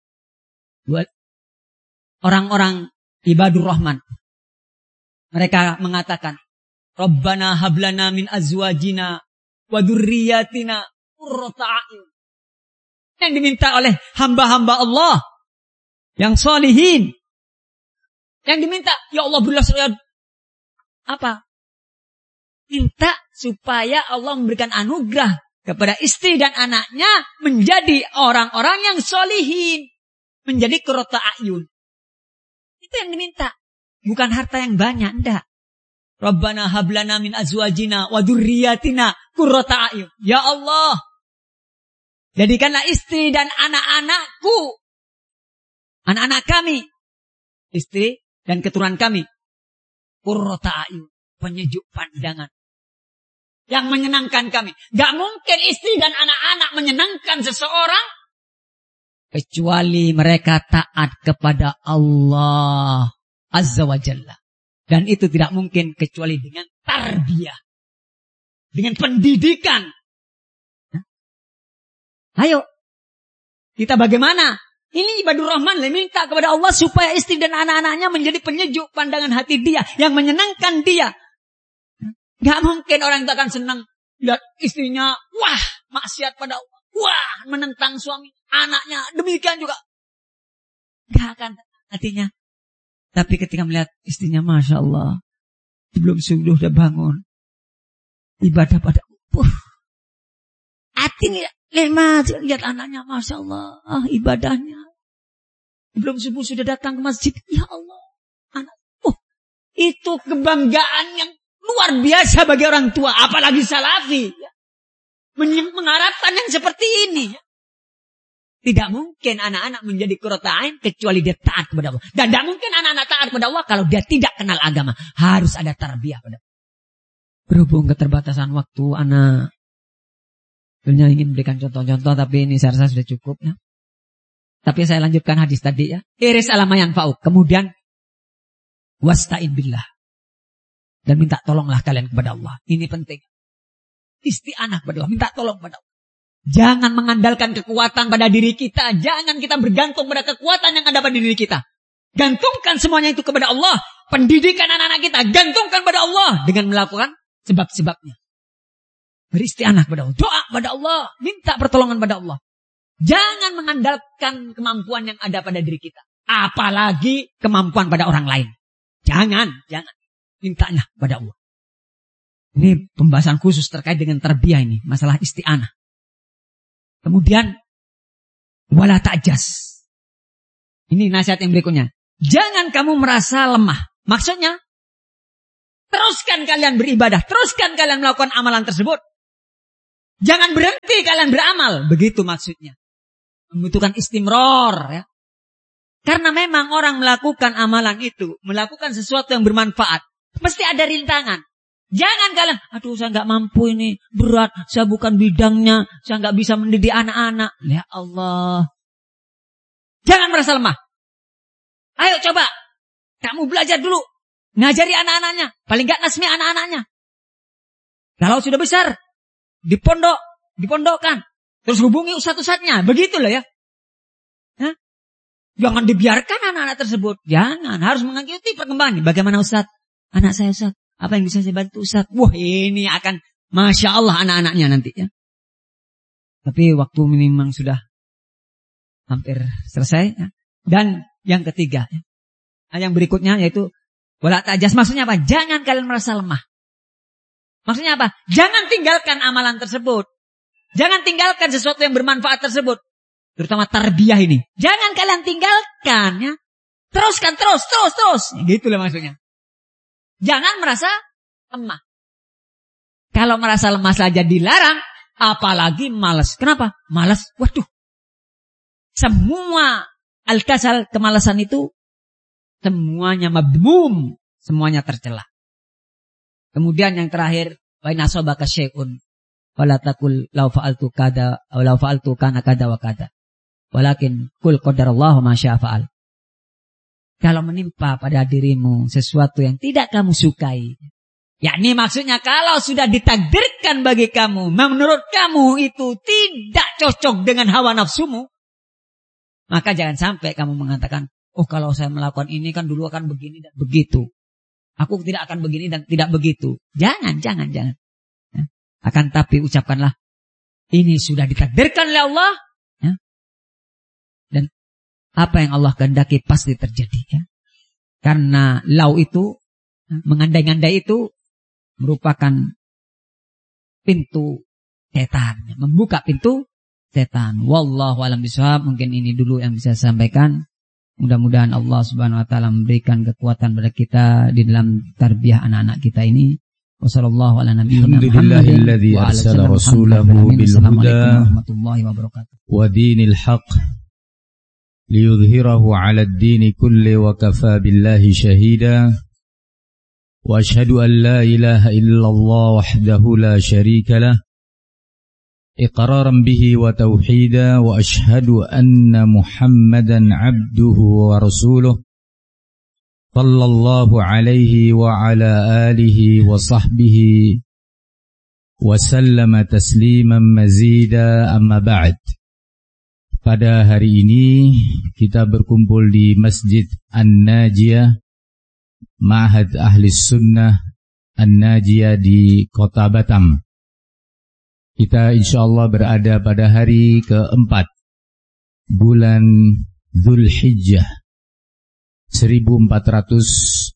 orang-orang ibadur rahman, mereka mengatakan, Rabbana hablana min azwajina wa dzurriyyatina qurrata a'yun. Yang diminta oleh hamba-hamba Allah yang solihin. Yang diminta, ya Allah berilah saya apa? Minta supaya Allah memberikan anugerah kepada istri dan anaknya menjadi orang-orang yang solihin, menjadi qurrata a'yun. Itu yang diminta, bukan harta yang banyak, enggak. Rabbana hablana min azwajina wa dzurriyyatina qurrata a'yun. Ya Allah, jadikanlah istri dan anak-anakku, anak-anak kami, istri dan keturunan kami, qurrata a'yun, penyejuk pandangan, yang menyenangkan kami. Gak mungkin istri dan anak-anak menyenangkan seseorang kecuali mereka taat kepada Allah Azza wa Jalla. Dan itu tidak mungkin kecuali dengan tarbiyah, dengan pendidikan. Ayo, kita bagaimana? Ini ibadur rahman, minta kepada Allah supaya istri dan anak-anaknya menjadi penyejuk pandangan hati dia, yang menyenangkan dia. Gak mungkin orang itu akan senang lihat istrinya, wah, maksiat pada Allah, wah, menentang suami, anaknya, demikian juga. Gak akan hatinya. Tapi ketika melihat istrinya, Masya Allah, sebelum subuh udah bangun, ibadah pada hati nikmat, lihat anaknya, Masya Allah, ibadahnya. Sebelum subuh sudah datang ke masjid, ya Allah, anak. Itu kebanggaan yang luar biasa bagi orang tua, apalagi salafi. Mengharapkan yang seperti ini. Tidak mungkin anak-anak menjadi qurrata a'yun kecuali dia taat kepada Allah. Dan tidak mungkin anak-anak taat kepada Allah kalau dia tidak kenal agama. Harus ada tarbiyah pada Allah. Berhubung keterbatasan waktu, anak sebenarnya ingin berikan contoh-contoh, tapi ini saya rasa sudah cukup ya. Tapi saya lanjutkan hadis tadi ya. Iris alamayan fa'uk. Kemudian wasta'in billah. Dan minta tolonglah kalian kepada Allah. Ini penting. Isti'anah kepada Allah. Minta tolong kepada Allah. Jangan mengandalkan kekuatan pada diri kita. Jangan kita bergantung pada kekuatan yang ada pada diri kita. Gantungkan semuanya itu kepada Allah. Pendidikan anak-anak kita gantungkan pada Allah dengan melakukan sebab-sebabnya. Beristianah kepada Allah. Doa kepada Allah. Minta pertolongan pada Allah. Jangan mengandalkan kemampuan yang ada pada diri kita. Apalagi kemampuan pada orang lain. Jangan. Mintanya pada Allah. Ini pembahasan khusus terkait dengan tarbiyah ini. Masalah isti'anah. Kemudian wala ta'jas. Ini nasihat yang berikutnya. Jangan kamu merasa lemah. Maksudnya, teruskan kalian beribadah, teruskan kalian melakukan amalan tersebut. Jangan berhenti kalian beramal. Begitu maksudnya. Membutuhkan istimror. Ya. Karena memang orang melakukan amalan itu, melakukan sesuatu yang bermanfaat, mesti ada rintangan. Jangan kalian, aduh saya nggak mampu ini, berat, saya bukan bidangnya, saya nggak bisa mendidik anak-anak. Ya Allah. Jangan merasa lemah. Ayo coba, kamu belajar dulu. Ngajari anak-anaknya. Paling nggak nasmi anak-anaknya. Kalau sudah besar, dipondokkan. Terus hubungi ustadz-ustadznya. Begitulah ya. Hah? Jangan dibiarkan anak-anak tersebut. Jangan. Harus mengikuti perkembangan. Bagaimana ustadz? Anak saya ustadz. Apa yang bisa saya bantu ustadz? Wah ini akan Masya Allah anak-anaknya nanti ya. Tapi waktu memang sudah hampir selesai. Ya. Dan yang ketiga. Ya. Yang berikutnya yaitu wala ta'jas. Maksudnya apa? Jangan kalian merasa lemah. Maksudnya apa? Jangan tinggalkan amalan tersebut. Jangan tinggalkan sesuatu yang bermanfaat tersebut. Terutama tarbiyah ini. Jangan kalian tinggalkan. Ya. Teruskan, terus. Gitulah maksudnya. Jangan merasa lemah. Kalau merasa lemah saja dilarang, apalagi malas. Kenapa? Malas, waduh. Semua al-kasal, kemalasan itu, semuanya madmum. Semuanya tercela. Kemudian yang terakhir, wa in asabaka syai'un fala taqul law fa'altu kada aw law fa'altu kana kada wa kada. Walakin qul qadarallahu ma syaa fa'al. Kalau menimpa pada dirimu sesuatu yang tidak kamu sukai, yakni maksudnya kalau sudah ditakdirkan bagi kamu, menurut kamu itu tidak cocok dengan hawa nafsumu, maka jangan sampai kamu mengatakan, oh kalau saya melakukan ini kan dulu akan begini dan begitu. Aku tidak akan begini dan tidak begitu. Jangan. Ya. Akan tapi ucapkanlah, ini sudah ditakdirkan oleh Allah. Ya. Dan apa yang Allah kehendaki pasti terjadi. Ya. Karena lau itu, mengandai-andai itu, merupakan pintu setan. Membuka pintu setan. Wallahu a'lam bishawab. Mungkin ini dulu yang bisa saya sampaikan. Mudah-mudahan Allah subhanahu wa ta'ala memberikan kekuatan pada kita di dalam tarbiyah anak-anak kita ini. Wassallallahu ala nabiyyina Muhammadin wa ala sallam rasulahu bil huda wa dinil haq liyudhhirahu ala ad-din kulli wa kafa billahi shahida wa ashhadu an la ilaha illallah wahdahu la sharika lah إقرارا به وتوحيدا وأشهد أن محمدا عبده ورسوله صلى الله عليه وعلى آله وصحبه وسلم تسليما مزيدا أما بعد. Pada hari ini kita berkumpul di Masjid An-Najiyah, Ma'had Ahli Sunnah An-Najiyah di Kota Batam. Kita insyaallah berada pada hari keempat bulan Dzulhijjah 1446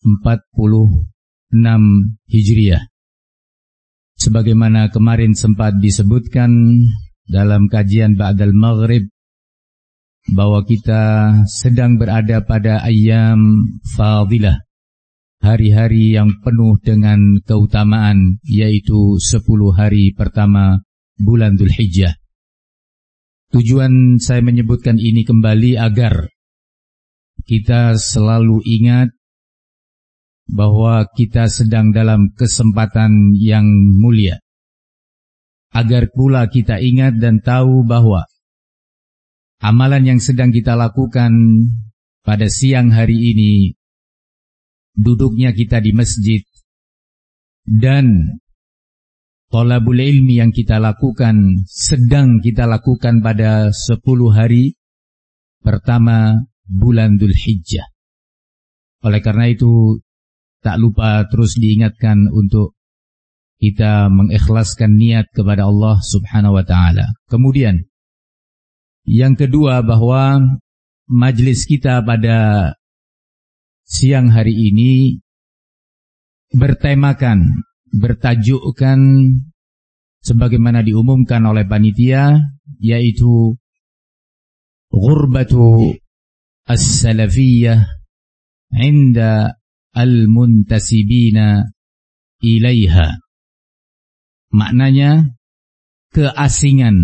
Hijriah. Sebagaimana kemarin sempat disebutkan dalam kajian Ba'dal Maghrib bahwa kita sedang berada pada ayyam fadilah, hari-hari yang penuh dengan keutamaan, yaitu 10 hari pertama bulan Dzulhijjah. Tujuan saya menyebutkan ini kembali agar kita selalu ingat bahwa kita sedang dalam kesempatan yang mulia. Agar pula kita ingat dan tahu bahwa amalan yang sedang kita lakukan pada siang hari ini, duduknya kita di masjid, dan thalabul ilmi yang kita lakukan, sedang kita lakukan pada 10 hari pertama bulan Dzulhijjah. Oleh karena itu, tak lupa terus diingatkan untuk kita mengikhlaskan niat kepada Allah subhanahu wa ta'ala. Kemudian, yang kedua bahwa majlis kita pada siang hari ini bertajukkan sebagaimana diumumkan oleh panitia, yaitu Ghurbatu as-Salafiyyah 'inda al-muntasibina ilaiha. Maknanya, keasingan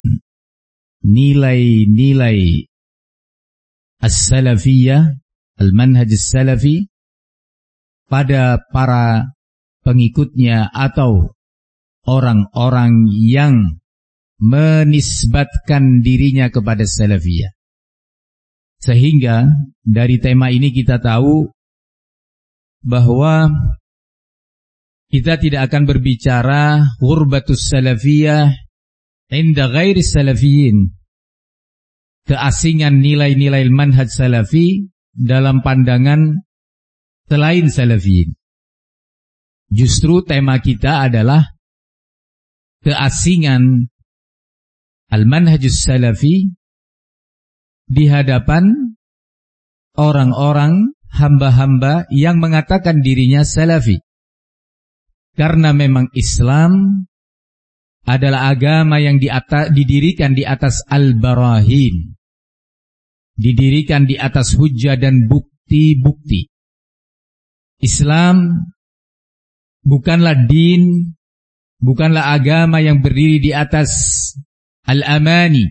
nilai-nilai as-salafiyah, al-manhaj as-salafi pada para pengikutnya atau orang-orang yang menisbatkan dirinya kepada salafiyah. Sehingga dari tema ini kita tahu bahwa kita tidak akan berbicara ghurbatus salafiyah inda ghairi salafiyin, keasingan nilai-nilai manhaj salafi dalam pandangan selain salafiyin. Justru tema kita adalah keasingan al-manhajus salafi di hadapan orang-orang hamba-hamba yang mengatakan dirinya salafi. Karena memang Islam adalah agama yang didirikan di atas al-barahin, didirikan di atas hujjah dan bukti-bukti. Islam bukanlah din, bukanlah agama yang berdiri di atas al-amani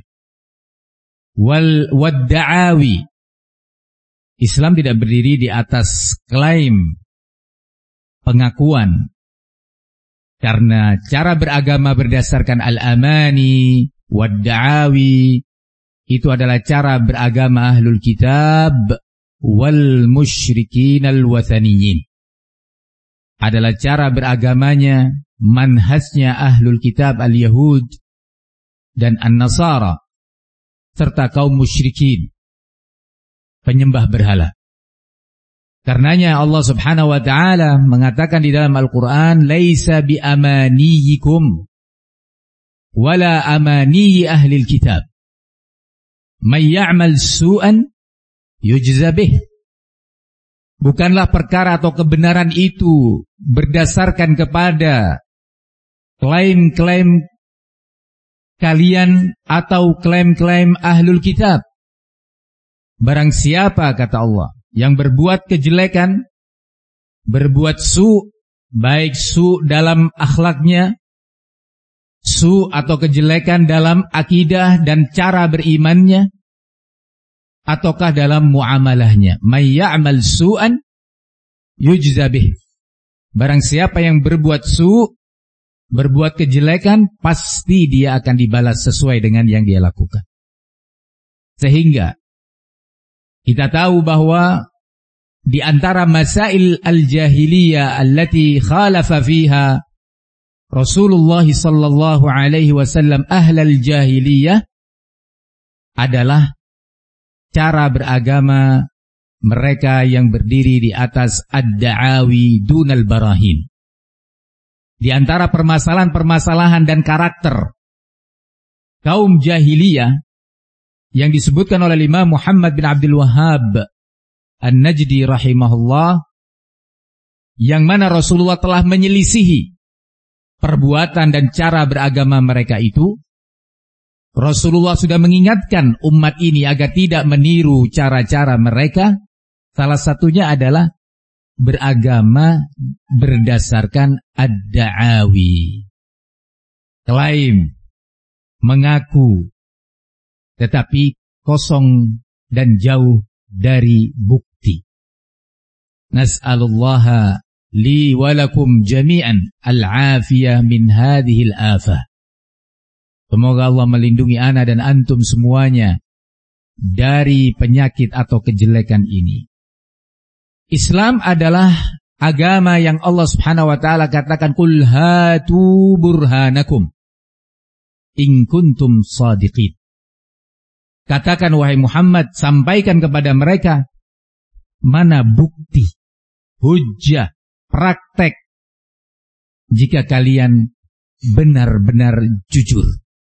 wad-da'awi. Islam tidak berdiri di atas klaim, pengakuan. Karena cara beragama berdasarkan al-amani wad-da'awi itu adalah cara beragama ahlul kitab wal musyrikin al-wathaniyin. Adalah cara beragamanya, manhajnya ahlul kitab al-yahud dan an-nasara serta kaum musyrikin, penyembah berhala. Karenanya Allah Subhanahu wa taala mengatakan di dalam Al-Qur'an, "Laisa bi amaniyikum wala amaniyi ahlil kitab. May ya'mal su'an yujza bih." Bukanlah perkara atau kebenaran itu berdasarkan kepada klaim-klaim kalian atau klaim-klaim ahlul kitab. Barang siapa, kata Allah, yang berbuat kejelekan, berbuat su, baik su dalam akhlaknya, su atau kejelekan dalam akidah dan cara berimannya, ataukah dalam muamalahnya. May ya'mal su'an yujza bih. Barang siapa yang berbuat su, berbuat kejelekan, pasti dia akan dibalas sesuai dengan yang dia lakukan. Sehingga kita tahu bahwa di antara masail al-jahiliyah allati khalafa fiha Rasulullah sallallahu alaihi wasallam ahlal jahiliyah adalah cara beragama mereka yang berdiri di atas ad-da'awi dunal barahin. Di antara permasalahan-permasalahan dan karakter kaum jahiliyah yang disebutkan oleh Imam Muhammad bin Abdul Wahhab An-Najdi rahimahullah, yang mana Rasulullah telah menyelisihi perbuatan dan cara beragama mereka itu. Rasulullah sudah mengingatkan umat ini agar tidak meniru cara-cara mereka. Salah satunya adalah beragama berdasarkan ad-da'awi, klaim, mengaku, tetapi kosong dan jauh dari bukti. Nas'alullaha li walakum jami'an al-afiyah min hadhil afah. Semoga Allah melindungi ana dan antum semuanya dari penyakit atau kejelekan ini. Islam adalah agama yang Allah Subhanahu wa taala katakan, "Qul hatu burhanakum in kuntum shadiqin." Katakan wahai Muhammad, sampaikan kepada mereka mana bukti, hujjah, praktek jika kalian benar-benar jujur.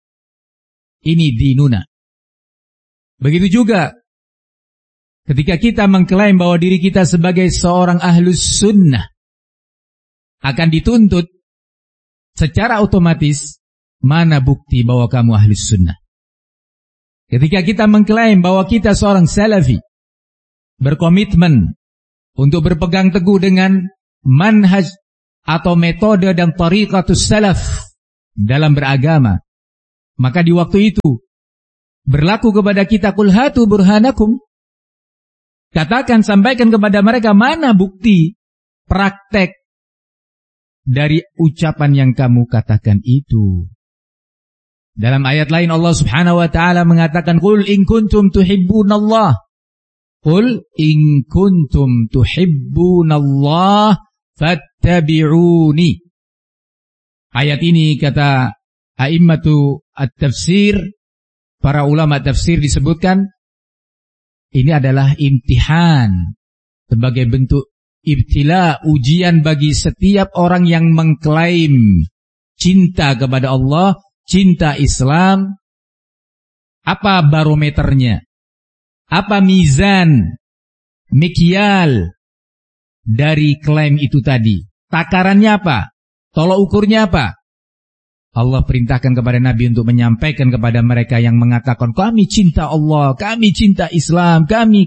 Ini dinuna. Begitu juga ketika kita mengklaim bahwa diri kita sebagai seorang ahlus sunnah, akan dituntut secara otomatis mana bukti bahwa kamu ahlus sunnah. Ketika kita mengklaim bahwa kita seorang salafi, berkomitmen untuk berpegang teguh dengan manhaj atau metode dan tariqatus salaf dalam beragama, Maka di waktu itu berlaku kepada kita, qul hatu burhanakum. Katakan, sampaikan kepada mereka mana bukti praktek dari ucapan yang kamu katakan itu. Dalam ayat lain Allah Subhanahu wa taala mengatakan, qul in kuntum tuhibbunallah. Qul in kuntum tuhibbunallah fattabi'uni. Ayat ini kata a'immatu at-tafsir, para ulama tafsir disebutkan ini adalah imtihan sebagai bentuk ibtila, ujian bagi setiap orang yang mengklaim cinta kepada Allah, cinta Islam. Apa barometernya? Apa mizan, mikyal dari klaim itu tadi? Takarannya apa? Tolok ukurnya apa? Allah perintahkan kepada Nabi untuk menyampaikan kepada mereka yang mengatakan, kami cinta Allah, kami cinta Islam, kami.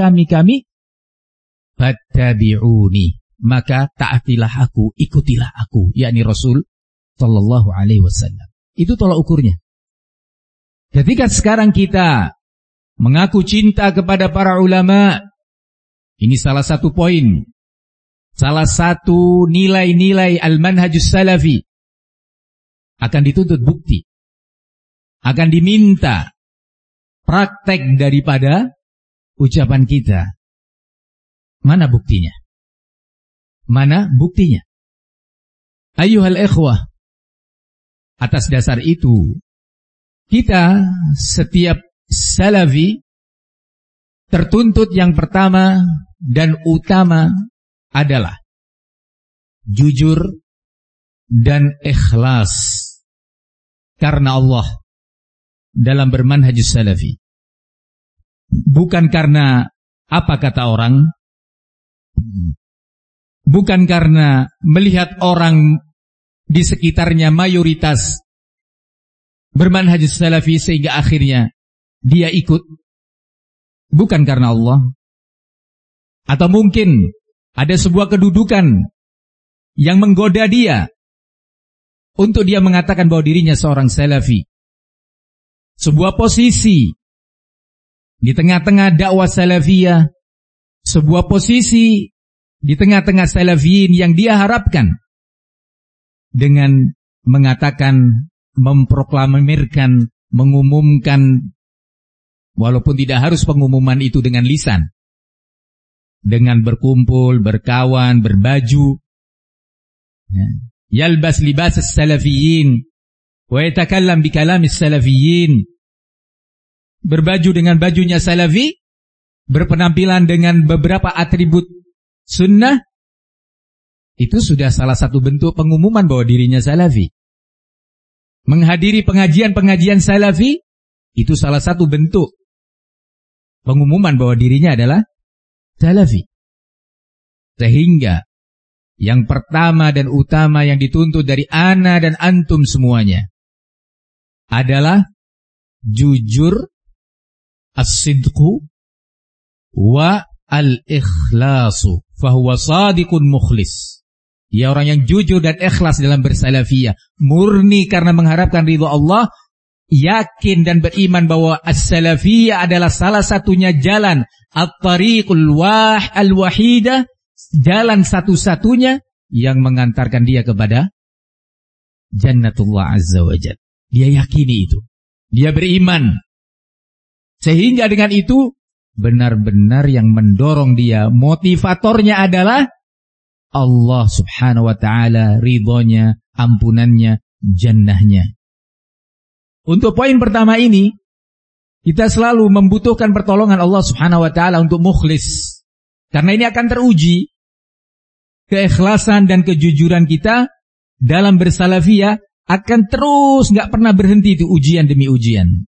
Fattabi'uni, maka taatilah aku, ikutilah aku, yakni Rasul sallallahu alaihi wasallam. Itu tolak ukurnya. Ketika sekarang kita mengaku cinta kepada para ulama, ini salah satu poin, salah satu nilai-nilai al-manhajus salafi, akan dituntut bukti, akan diminta praktek daripada ucapan kita. Mana buktinya? Mana buktinya? Ayyuhal ikhwah, atas dasar itu kita setiap salafi tertuntut yang pertama dan utama adalah jujur dan ikhlas karena Allah dalam bermanhajus salafi. Bukan karena apa kata orang, bukan karena melihat orang di sekitarnya mayoritas bermanhajus salafi sehingga akhirnya dia ikut. Bukan karena Allah. Atau mungkin ada sebuah kedudukan yang menggoda dia untuk dia mengatakan bahwa dirinya seorang salafi. Sebuah posisi di tengah-tengah dakwah salafiyah, sebuah posisi di tengah-tengah salafiyin yang dia harapkan dengan mengatakan, memproklamirkan, mengumumkan, walaupun tidak harus pengumuman itu dengan lisan, dengan berkumpul, berkawan, berbaju, yalbas libas as-salafiyin wa yatakallam bi kalam as-salafiyin, berbaju dengan bajunya salafi, berpenampilan dengan beberapa atribut sunnah, itu sudah salah satu bentuk pengumuman bahwa dirinya salafi. Menghadiri pengajian-pengajian salafi, itu salah satu bentuk pengumuman bahwa dirinya adalah salafi. Sehingga yang pertama dan utama yang dituntut dari ana dan antum semuanya adalah jujur, as-sidqu wa al-ikhlasu fahuwa sadiqun mukhlis. Dia orang yang jujur dan ikhlas dalam bersalafiyah, murni karena mengharapkan ridha Allah, yakin dan beriman bahwa as-salafiyah adalah salah satunya jalan at-tariqul al-wahidah, jalan satu-satunya yang mengantarkan dia kepada jannatullah azza wa jalla. Dia yakini itu, dia beriman, sehingga dengan itu benar-benar yang mendorong dia, motivatornya adalah Allah subhanahu wa ta'ala, ridhonya, ampunannya, jannahnya. Untuk poin pertama ini, kita selalu membutuhkan pertolongan Allah subhanahu wa ta'ala untuk mukhlis. Karena ini akan teruji keikhlasan dan kejujuran kita dalam bersalafiyah, akan terus gak pernah berhenti itu, ujian demi ujian,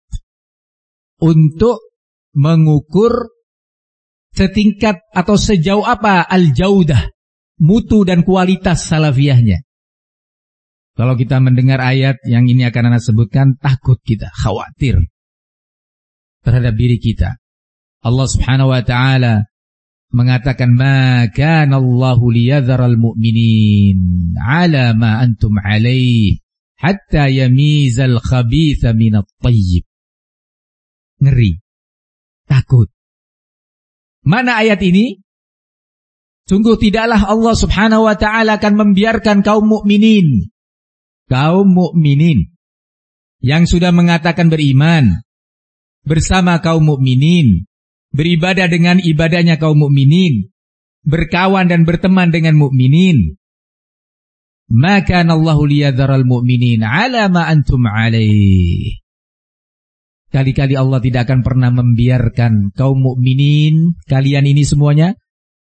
untuk mengukur setingkat atau sejauh apa al-jaudah, mutu dan kualitas salafiyahnya. Kalau kita mendengar ayat yang ini akan Anda sebutkan, takut kita, khawatir terhadap diri kita. Allah subhanahu wa ta'ala mengatakan, ma kana Allahu liyadharal mu'minin ala ma antum alaih hatta yamizal khabitha minat tayyib. Ngeri, takut. Mana ayat ini? Sungguh tidaklah Allah subhanahu wa ta'ala akan membiarkan kaum mukminin yang sudah mengatakan beriman bersama kaum mukminin, beribadah dengan ibadahnya kaum mukminin, berkawan dan berteman dengan mukminin. Maka Allahu liyadharal mu'minin ala ma antum alaih. Kali-kali Allah tidak akan pernah membiarkan kaum mukminin, kalian ini semuanya,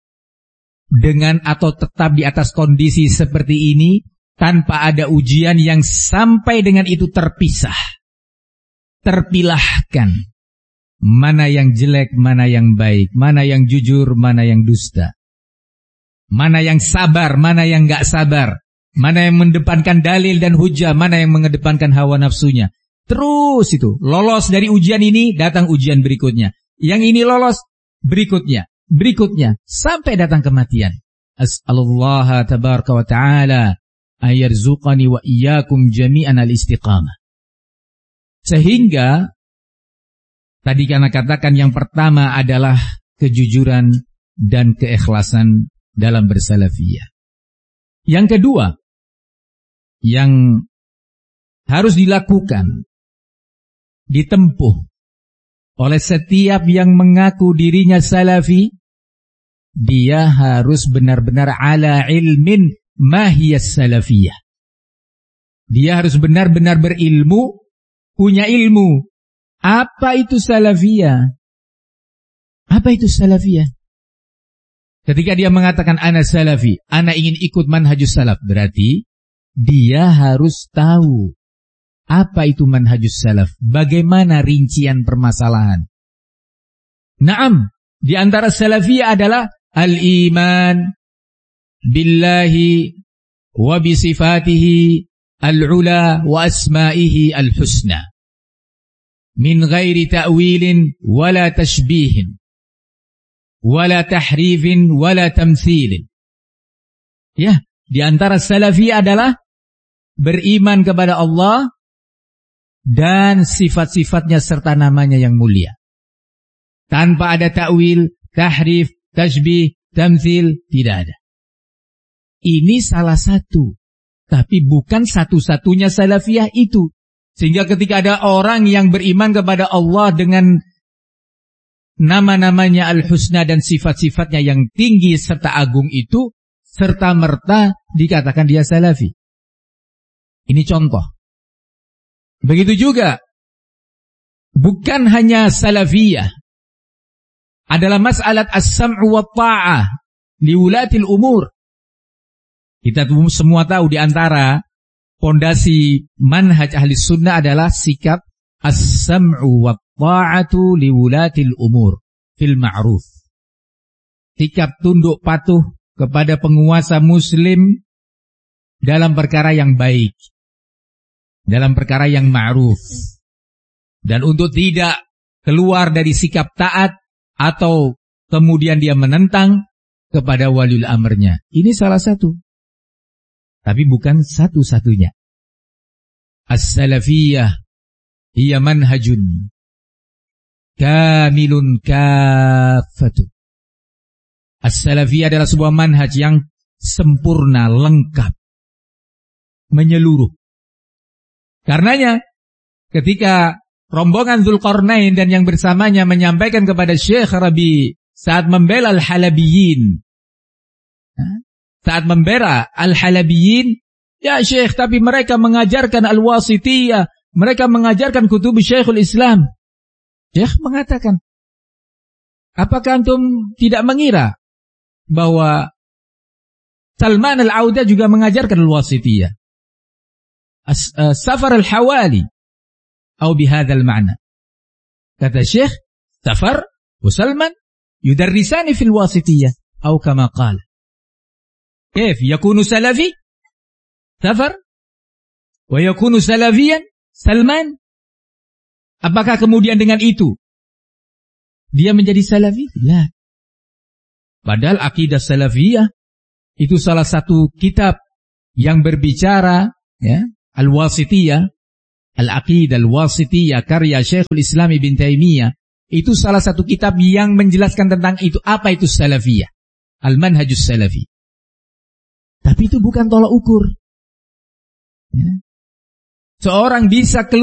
dengan atau tetap di atas kondisi seperti ini, tanpa ada ujian yang sampai dengan itu terpisah. Terpilahkan. Mana yang jelek, mana yang baik, mana yang jujur, mana yang dusta. Mana yang sabar, mana yang gak sabar. Mana yang mengedepankan dalil dan hujah, mana yang mengedepankan hawa nafsunya. Terus itu, lolos dari ujian ini, datang ujian berikutnya. Yang ini lolos, berikutnya, sampai datang kematian. As'alullaha tabaraka wa ta'ala ayarzuqani wa iyyakum jami'an al-istiqamah. Sehingga, tadi karena katakan yang pertama adalah kejujuran dan keikhlasan dalam bersalafiyah. Yang kedua, yang harus dilakukan, ditempuh oleh setiap yang mengaku dirinya salafi, dia harus benar-benar ala ilmin mahiyas salafiyah. Dia harus benar-benar berilmu, punya ilmu. Apa itu salafiyah? Apa itu salafiyah? Ketika dia mengatakan ana salafi, ana ingin ikut manhajus salaf, berarti dia harus tahu apa itu manhajus salaf, bagaimana rincian permasalahan. Naam, di antara salafiyah adalah al-iman billahi wa bisifatihi al-ula wa asma'ihi al-husna min ghairi ta'wilin wala tashbihin wala tahrifin wala tamthilin. Ya, di antara salafiyah adalah beriman kepada Allah dan sifat-sifatnya serta namanya yang mulia. Tanpa ada ta'wil, tahrif, tashbih, tamthil, tidak ada. Ini salah satu, tapi bukan satu-satunya salafiyah itu. Sehingga ketika ada orang yang beriman kepada Allah dengan nama-namanya al-husna dan sifat-sifatnya yang tinggi serta agung itu, serta merta dikatakan dia salafi. Ini contoh. Begitu juga, bukan hanya salafiyah, adalah mas'alat as-sam'u wa ta'ah li wulatil umur. Kita semua tahu di antara pondasi manhaj ahli sunnah adalah sikap as-sam'u wa ta'atu li wulatil umur fil ma'ruf. Sikap tunduk patuh kepada penguasa muslim dalam perkara yang baik, dalam perkara yang ma'ruf, dan untuk tidak keluar dari sikap taat atau kemudian dia menentang kepada waliul amrnya. Ini salah satu, tapi bukan satu-satunya. As-salafiyah hiya manhajun kamilun kafatu. As-salafiyah adalah sebuah manhaj yang sempurna, lengkap, menyeluruh. Karenanya, ketika rombongan Dzulqarnain dan yang bersamanya menyampaikan kepada Syekh Rabi saat membela Al-Halabiyin, ya Syekh, tapi mereka mengajarkan Al-Wasitiyah, mereka mengajarkan kutub Syekhul Islam. Syekh mengatakan, apakah antum tidak mengira bahwa Salman Al-Auda juga mengajarkan Al-Wasitiyah? Safar al-Hawali atau bihadzal ma'na. Kata Syekh, Safar wa Salman yudarrisani fil wasitiyah atau kama qala. Kayf yakunu salafi Safar wa yakunu salafiyan Salman? Apakah kemudian dengan itu dia menjadi salafi? La. Padahal akidah salafiyah itu salah satu kitab yang berbicara, ya, Al-Wasitiyah, Al-Aqidah Al-Wasitiyah, karya Syekhul Islam Ibn Taimiyah, itu salah satu kitab yang menjelaskan tentang itu. Apa itu salafiyah? Al-Manhajus Salafi. Tapi itu bukan tolak ukur. Ya. Seorang bisa keluar